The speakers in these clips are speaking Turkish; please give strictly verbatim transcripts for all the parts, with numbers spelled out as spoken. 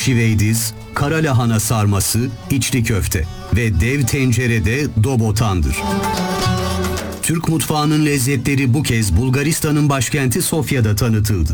şiveydiz, kara lahana sarması, içli köfte ve dev tencerede dobotandır. Türk mutfağının lezzetleri bu kez Bulgaristan'ın başkenti Sofya'da tanıtıldı.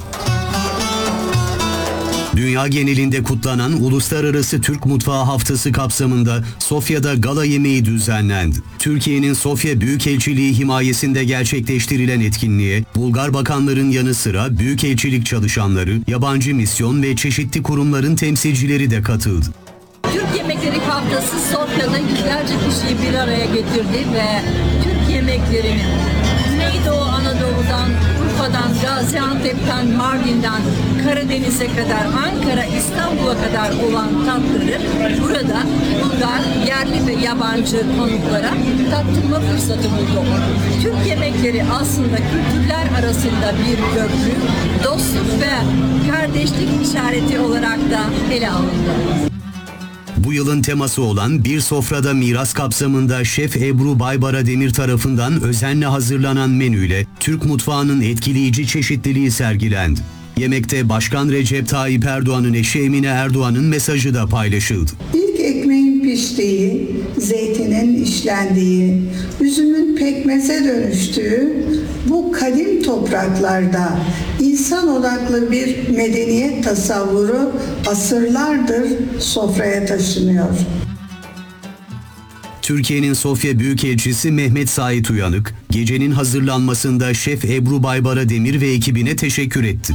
Dünya genelinde kutlanan Uluslararası Türk Mutfağı Haftası kapsamında Sofya'da gala yemeği düzenlendi. Türkiye'nin Sofya Büyükelçiliği himayesinde gerçekleştirilen etkinliğe Bulgar bakanların yanı sıra büyükelçilik çalışanları, yabancı misyon ve çeşitli kurumların temsilcileri de katıldı. Türk Yemekleri Haftası Sofya'da yüzlerce kişiyi bir araya getirdi ve Türk yemeklerinin Güneydoğu Anadolu'dan, Urfa'dan, Gaziantep'ten, Mardin'den, Karadeniz'e kadar, Ankara, İstanbul'a kadar olan tatları burada Bulgar, yerli ve yabancı konuklara tattırma fırsatı buldu. Türk yemekleri aslında kültürler arasında bir köprü, dostluk ve kardeşlik işareti olarak da ele alındı. Bu yılın teması olan Bir Sofrada Miras kapsamında Şef Ebru Baybara Demir tarafından özenle hazırlanan menüyle Türk mutfağının etkileyici çeşitliliği sergilendi. Yemekte Başkan Recep Tayyip Erdoğan'ın eşi Emine Erdoğan'ın mesajı da paylaşıldı. İlk ekmeğin piştiği, zeytinin işlendiği, üzümün pekmeze dönüştüğü bu kadim topraklarda insan odaklı bir medeniyet tasavvuru asırlardır sofraya taşınıyor. Türkiye'nin Sofya Büyükelçisi Mehmet Sait Uyanık, gecenin hazırlanmasında Şef Ebru Baybara Demir ve ekibine teşekkür etti.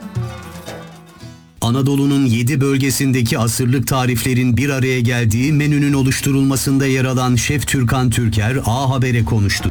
Anadolu'nun yedi bölgesindeki asırlık tariflerin bir araya geldiği menünün oluşturulmasında yer alan Şef Türkan Türker, A Haber'e konuştu.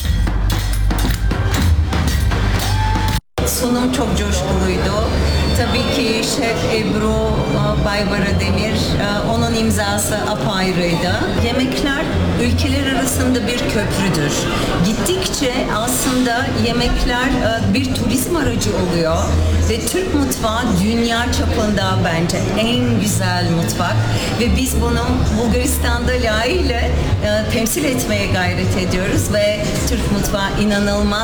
Sunum çok coşkuluydu. Tabii ki Şef Ebru Baybara Demir, onun imzası apayrıydı. Yemekler ülkeler arasında bir köprüdür. Gittikçe aslında yemekler bir turizm aracı oluyor ve Türk mutfağı dünya çapında bence en güzel mutfak ve biz bunu Bulgaristan'da layığıyla temsil etmeye gayret ediyoruz ve Türk mutfağı inanılmaz